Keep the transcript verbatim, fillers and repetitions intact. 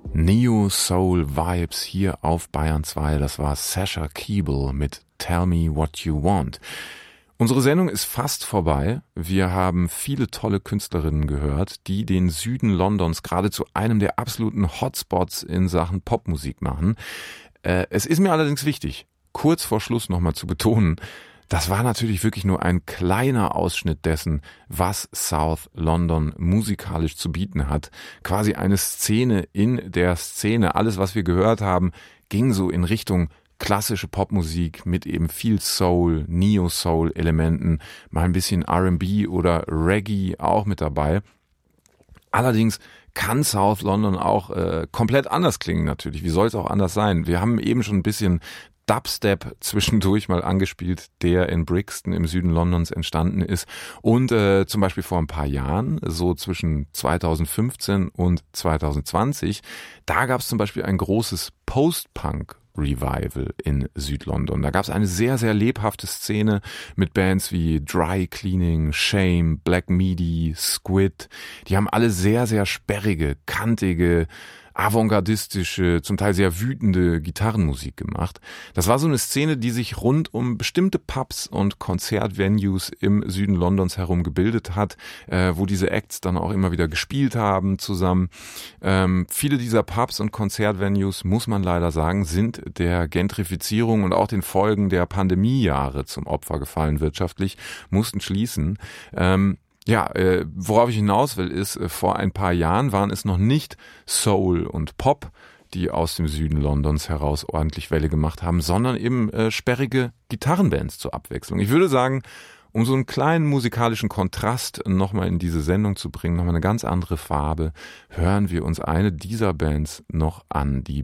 Neo-Soul-Vibes hier auf Bayern zwei. Das war Sasha Keeble mit Tell Me What You Want. Unsere Sendung ist fast vorbei. Wir haben viele tolle Künstlerinnen gehört, die den Süden Londons gerade zu einem der absoluten Hotspots in Sachen Popmusik machen. Äh, es ist mir allerdings wichtig, kurz vor Schluss nochmal zu betonen, das war natürlich wirklich nur ein kleiner Ausschnitt dessen, was South London musikalisch zu bieten hat. Quasi eine Szene in der Szene. Alles, was wir gehört haben, ging so in Richtung klassische Popmusik mit eben viel Soul, Neo-Soul-Elementen, mal ein bisschen R and B oder Reggae auch mit dabei. Allerdings kann South London auch äh, komplett anders klingen natürlich. Wie soll es auch anders sein? Wir haben eben schon ein bisschen Dubstep zwischendurch mal angespielt, der in Brixton im Süden Londons entstanden ist. Und äh, zum Beispiel vor ein paar Jahren, so zwischen zweitausendfünfzehn und zweitausendzwanzig, da gab es zum Beispiel ein großes Post-Punk Revival in Südlondon. Da gab es eine sehr, sehr lebhafte Szene mit Bands wie Dry Cleaning, Shame, Black Midi, Squid. Die haben alle sehr, sehr sperrige, kantige, avantgardistische, zum Teil sehr wütende Gitarrenmusik gemacht. Das war so eine Szene, die sich rund um bestimmte Pubs und Konzertvenues im Süden Londons herum gebildet hat, äh, wo diese Acts dann auch immer wieder gespielt haben zusammen. Ähm, viele dieser Pubs und Konzertvenues, muss man leider sagen, sind der Gentrifizierung und auch den Folgen der Pandemiejahre zum Opfer gefallen wirtschaftlich, mussten schließen. Ähm, Ja, äh, worauf ich hinaus will, ist, äh, vor ein paar Jahren waren es noch nicht Soul und Pop, die aus dem Süden Londons heraus ordentlich Welle gemacht haben, sondern eben äh, sperrige Gitarrenbands zur Abwechslung. Ich würde sagen, um so einen kleinen musikalischen Kontrast nochmal in diese Sendung zu bringen, nochmal eine ganz andere Farbe, hören wir uns eine dieser Bands noch an, die